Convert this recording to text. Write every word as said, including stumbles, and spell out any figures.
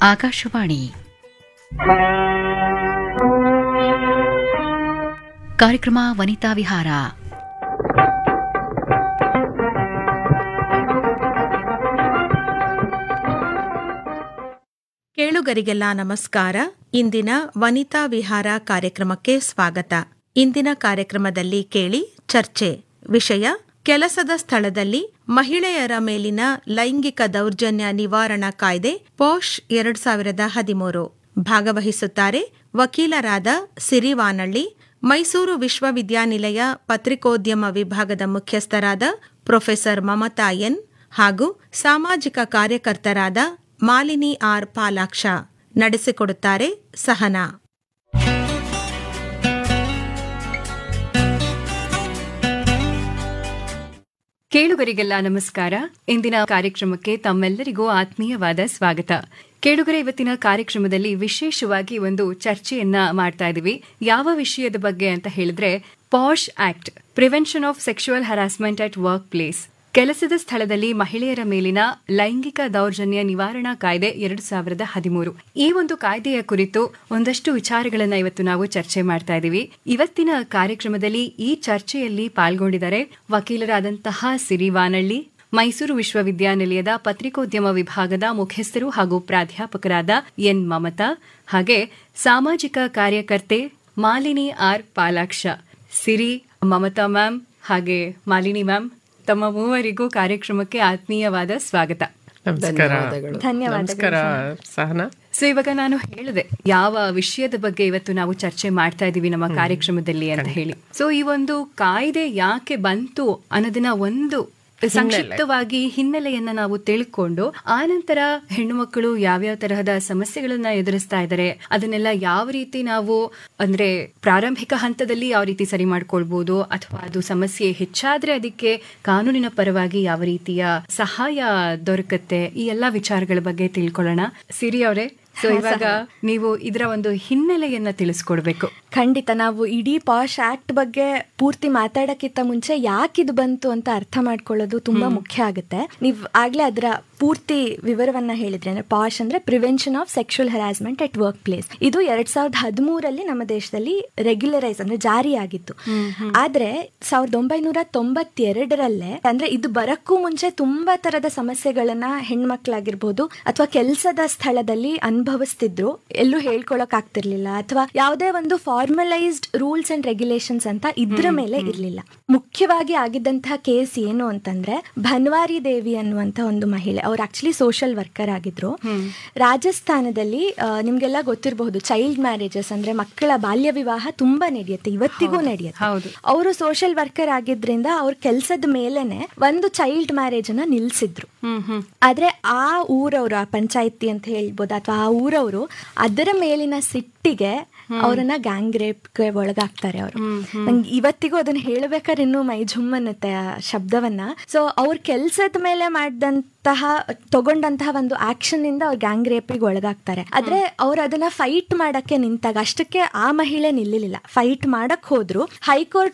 ಆಕಾಶವಾಣಿ ಕಾರ್ಯಕ್ರಮ ವನಿತಾ ವಿಹಾರ. ಕೇಳುಗರಿಗೆಲ್ಲ ನಮಸ್ಕಾರ. ಇಂದಿನ ವನಿತಾ ವಿಹಾರ ಕಾರ್ಯಕ್ರಮಕ್ಕೆ ಸ್ವಾಗತ. ಇಂದಿನ ಕಾರ್ಯಕ್ರಮದಲ್ಲಿ ಕೇಳಿ ಚರ್ಚೆ. ವಿಷಯ: ಕೆಲಸದ ಸ್ಥಳದಲ್ಲಿ ಮಹಿಳೆಯರ ಮೇಲಿನ ಲೈಂಗಿಕ ದೌರ್ಜನ್ಯ ನಿವಾರಣಾ ಕಾಯ್ದೆ ಪೋಷ್ ಎರಡ್ ಸಾವಿರದ ಹದಿಮೂರು. ಭಾಗವಹಿಸುತ್ತಾರೆ ವಕೀಲರಾದ ಸಿರಿವಾನಳ್ಳಿ, ಮೈಸೂರು ವಿಶ್ವವಿದ್ಯಾನಿಲಯ ಪತ್ರಿಕೋದ್ಯಮ ವಿಭಾಗದ ಮುಖ್ಯಸ್ಥರಾದ ಪ್ರೊಫೆಸರ್ ಮಮತಾ ಎನ್ ಹಾಗೂ ಸಾಮಾಜಿಕ ಕಾರ್ಯಕರ್ತರಾದ ಮಾಲಿನಿ ಆರ್ ಪಾಲಾಕ್ಷ. ನಡೆಸಿಕೊಡುತ್ತಾರೆ ಸಹನಾ. ಕೇಳುಗರಿಗೆಲ್ಲ ನಮಸ್ಕಾರ. ಇಂದಿನ ಕಾರ್ಯಕ್ರಮಕ್ಕೆ ತಮ್ಮೆಲ್ಲರಿಗೂ ಆತ್ಮೀಯವಾದ ಸ್ವಾಗತ. ಕೇಳುಗರ, ಇವತ್ತಿನ ಕಾರ್ಯಕ್ರಮದಲ್ಲಿ ವಿಶೇಷವಾಗಿ ಒಂದು ಚರ್ಚೆಯನ್ನ ಮಾಡ್ತಾ ಇದೀವಿ. ಯಾವ ವಿಷಯದ ಬಗ್ಗೆ ಅಂತ ಹೇಳಿದ್ರೆ, posh act, prevention of sexual harassment at work place, ಕೆಲಸದ ಸ್ಥಳದಲ್ಲಿ ಮಹಿಳೆಯರ ಮೇಲಿನ ಲೈಂಗಿಕ ದೌರ್ಜನ್ಯ ನಿವಾರಣಾ ಕಾಯ್ದೆ ಎರಡು ಸಾವಿರದ ಹದಿಮೂರು. ಈ ಒಂದು ಕಾಯ್ದೆಯ ಕುರಿತು ಒಂದಷ್ಟು ವಿಚಾರಗಳನ್ನ ಇವತ್ತು ನಾವು ಚರ್ಚೆ ಮಾಡ್ತಾ ಇದ್ದೀವಿ. ಇವತ್ತಿನ ಕಾರ್ಯಕ್ರಮದಲ್ಲಿ ಈ ಚರ್ಚೆಯಲ್ಲಿ ಪಾಲ್ಗೊಂಡಿದ್ದಾರೆ ವಕೀಲರಾದಂತಹ ಸಿರಿವಾನಳ್ಳಿ, ಮೈಸೂರು ವಿಶ್ವವಿದ್ಯಾನಿಲಯದ ಪತ್ರಿಕೋದ್ಯಮ ವಿಭಾಗದ ಮುಖ್ಯಸ್ಥರು ಹಾಗೂ ಪ್ರಾಧ್ಯಾಪಕರಾದ ಎನ್ ಮಮತಾ, ಹಾಗೆ ಸಾಮಾಜಿಕ ಕಾರ್ಯಕರ್ತೆ ಮಾಲಿನಿ ಆರ್ ಪಾಲಾಕ್ಷ. ಸಿರಿ, ಮಮತಾ ಮ್ಯಾಮ್ ಹಾಗೆ ಮಾಲಿನಿ ಮ್ಯಾಮ್, ತಮ್ಮ ಮೂವರಿಗೂ ಕಾರ್ಯಕ್ರಮಕ್ಕೆ ಆತ್ಮೀಯವಾದ ಸ್ವಾಗತ. ನಮಸ್ಕಾರ ಸಹನಾ. ಸೊ ಇವಾಗ ನಾನು ಹೇಳಿದೆ ಯಾವ ವಿಷಯದ ಬಗ್ಗೆ ಇವತ್ತು ನಾವು ಚರ್ಚೆ ಮಾಡ್ತಾ ಇದೀವಿ ನಮ್ಮ ಕಾರ್ಯಕ್ರಮದಲ್ಲಿ ಅಂತ ಹೇಳಿ. ಸೊ ಈ ಒಂದು ಕಾಯ್ದೆ ಯಾಕೆ ಬಂತು ಅನ್ನೋದನ್ನ ಒಂದು ಸಂಕ್ಷಿಪ್ತವಾಗಿ ಹಿನ್ನೆಲೆಯನ್ನ ನಾವು ತಿಳ್ಕೊಂಡು, ಆ ನಂತರ ಹೆಣ್ಣು ಮಕ್ಕಳು ಯಾವ್ಯಾವ ತರಹದ ಸಮಸ್ಯೆಗಳನ್ನ ಎದುರಿಸ್ತಾ ಇದ್ದಾರೆ, ಅದನ್ನೆಲ್ಲ ಯಾವ ರೀತಿ ನಾವು ಅಂದ್ರೆ ಪ್ರಾರಂಭಿಕ ಹಂತದಲ್ಲಿ ಯಾವ ರೀತಿ ಸರಿ ಮಾಡ್ಕೊಳ್ಬಹುದು, ಅಥವಾ ಅದು ಸಮಸ್ಯೆ ಹೆಚ್ಚಾದ್ರೆ ಅದಕ್ಕೆ ಕಾನೂನಿನ ಪರವಾಗಿ ಯಾವ ರೀತಿಯ ಸಹಾಯ ದೊರಕುತ್ತೆ, ಈ ಎಲ್ಲಾ ವಿಚಾರಗಳ ಬಗ್ಗೆ ತಿಳ್ಕೊಳ್ಳೋಣ. ಸಿರಿ ಅವರೇ, ಸೊ ಇವಾಗ ನೀವು ಇದರ ಒಂದು ಹಿನ್ನೆಲೆಯನ್ನ ತಿಳಿಸ್ಕೊಡ್ಬೇಕು. ಖಂಡಿತ. ನಾವು ಇಡೀ ಪಾಶ್ ಆಕ್ಟ್ ಬಗ್ಗೆ ಪೂರ್ತಿ ಮಾತಾಡಕ್ಕಿಂತ ಮುಂಚೆ ಯಾಕಿದು ಬಂತು ಅಂತ ಅರ್ಥ ಮಾಡ್ಕೊಳ್ಳೋದು ತುಂಬಾ ಮುಖ್ಯ ಆಗುತ್ತೆ. ನೀವ್ ಆಗ್ಲೇ ಅದರ ಪೂರ್ತಿ ವಿವರವನ್ನ ಹೇಳಿದ್ರೆ, ಅಂದ್ರೆ ಪಾಶ್ ಅಂದ್ರೆ prevention of sexual harassment at work place. ಇದು ಎರಡ್ ಸಾವಿರದ ಹದಿಮೂರಲ್ಲಿ ನಮ್ಮ ದೇಶದಲ್ಲಿ ರೆಗ್ಯುಲರೈಸ್ ಅಂದ್ರೆ ಜಾರಿಯಾಗಿತ್ತು. ಆದ್ರೆ ಸಾವಿರದ ಒಂಬೈನೂರ ತೊಂಬತ್ತೆರಡರಲ್ಲೇ, ಅಂದ್ರೆ ಇದು ಬರಕ್ಕೂ ಮುಂಚೆ ತುಂಬಾ ತರದ ಸಮಸ್ಯೆಗಳನ್ನ ಹೆಣ್ಮಕ್ಳಾಗಿರ್ಬೋದು ಅಥವಾ ಕೆಲಸದ ಸ್ಥಳದಲ್ಲಿ ಅನುಭವಿಸ್ತಿದ್ರು, ಎಲ್ಲೂ ಹೇಳ್ಕೊಳಕ್ ಆಗ್ತಿರ್ಲಿಲ್ಲ, ಅಥವಾ ಯಾವುದೇ ಒಂದು ಫಾರ್ಮಲೈಸ್ಡ್ ರೂಲ್ಸ್ ಅಂಡ್ ರೆಗ್ಯುಲೇಷನ್ಸ್ ಅಂತ ಇದ್ರ ಮೇಲೆ ಇರ್ಲಿಲ್ಲ. ಮುಖ್ಯವಾಗಿ ಆಗಿದ್ದಂತಹ ಕೇಸ್ ಏನು ಅಂತಂದ್ರೆ, ಭನ್ವಾರಿ ದೇವಿ ಅನ್ನುವಂತ ಒಂದು ಮಹಿಳೆ, ಅವ್ರು ಆಕ್ಚುಲಿ ಸೋಷಿಯಲ್ ವರ್ಕರ್ ಆಗಿದ್ರು. ರಾಜಸ್ಥಾನದಲ್ಲಿ ನಿಮ್ಗೆಲ್ಲ ಗೊತ್ತಿರಬಹುದು, ಚೈಲ್ಡ್ ಮ್ಯಾರೇಜಸ್ ಅಂದ್ರೆ ಮಕ್ಕಳ ಬಾಲ್ಯ ವಿವಾಹ ತುಂಬಾ ನಡೆಯುತ್ತೆ, ಇವತ್ತಿಗೂ ನಡೆಯುತ್ತೆ. ಅವರು ಸೋಷಿಯಲ್ ವರ್ಕರ್ ಆಗಿದ್ರಿಂದ ಅವ್ರ ಕೆಲ್ಸದ ಮೇಲೆನೆ ಒಂದು ಚೈಲ್ಡ್ ಮ್ಯಾರೇಜ್ ಅನ್ನ ನಿಲ್ಸಿದ್ರು. ಆದ್ರೆ ಆ ಊರವರು, ಆ ಪಂಚಾಯತಿ ಅಂತ ಹೇಳ್ಬೋದು, ಅಥವಾ ಆ ಊರವರು ಅದರ ಮೇಲಿನ ಸಿಟ್ಟಿಗೆ ಅವರನ್ನ ಗ್ಯಾಂಗ್ ರೇಪ್ಗೆ ಒಳಗಾಗ್ತಾರೆ. ಅವರು ನಂಗೆ ಇವತ್ತಿಗೂ ಅದನ್ನ ಹೇಳ್ಬೇಕಾದ್ರೆ ಇನ್ನೂ ಮೈ ಝುಮ್ ಅನ್ನತ್ತೆ ಆ ಶಬ್ದವನ್ನ. ಸೊ ಅವ್ರ ಕೆಲ್ಸದ ಮೇಲೆ ಮಾಡಿದಂತಹ ತಗೊಂಡಂತಹ ಒಂದು ಆಕ್ಷನ್ ಇಂದ ಅವ್ರ ಗ್ಯಾಂಗ್ ರೇಪಿಗೆ ಒಳಗಾಗ್ತಾರೆ. ಆದ್ರೆ ಅವ್ರು ಅದನ್ನ ಫೈಟ್ ಮಾಡಕ್ಕೆ ನಿಂತಾಗ ಅಷ್ಟಕ್ಕೆ ಆ ಮಹಿಳೆ ನಿಲ್ಲಿಲ್ಲ, ಫೈಟ್ ಮಾಡಕ್ ಹೋದ್ರು. ಹೈಕೋರ್ಟ್